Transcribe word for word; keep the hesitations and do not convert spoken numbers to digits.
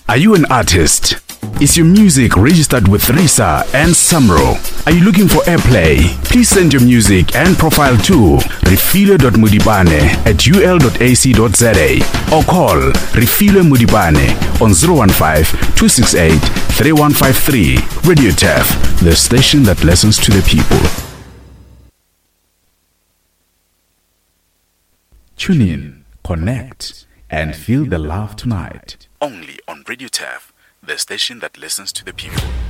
Are you an artist? Is your music registered with RISA and Samro? Are you looking for airplay? Please send your music and profile to refilo dot mudibane at u l dot a c dot z a or call Refilo Mudibane on zero one five, two six eight, three one five three. Radio T E F, the station that listens to the people. Tune in, connect, and feel the love tonight. Only on Radio T E F, the station that listens to the people.